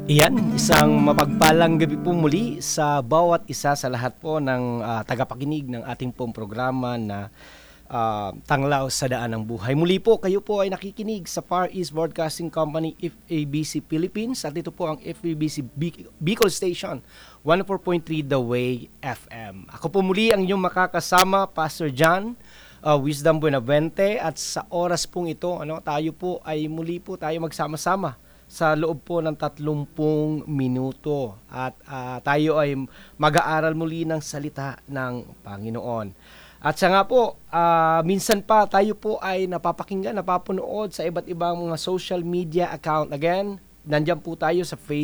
Iyan, isang mapagpalang gabi po muli sa bawat isa sa lahat po ng tagapakinig ng ating pong programa na Tanglaw sa Daan ng Buhay. Muli po, kayo po ay nakikinig sa Far East Broadcasting Company, FABC Philippines, at ito po ang FABC Bicol Station, 104.3 The Way FM. Ako po muli ang inyong makakasama, Pastor John Wisdom Buenavente, at sa oras pong ito, tayo po ay muli po tayo magsama-sama sa loob po ng 30 minuto at tayo ay mag-aaral muli ng salita ng Panginoon. At siya nga po, minsan pa tayo po ay napapakinggan, napapanood sa iba't ibang mga social media account. Again, nandyan po tayo sa Facebook,